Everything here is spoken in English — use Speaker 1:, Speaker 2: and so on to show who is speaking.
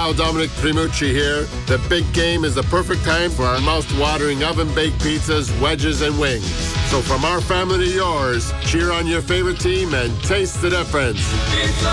Speaker 1: Pal Dominic Primucci here. The big game is the perfect time for our mouth-watering oven-baked pizzas, wedges, and wings. So from our family to yours, cheer on your favorite team and taste the difference.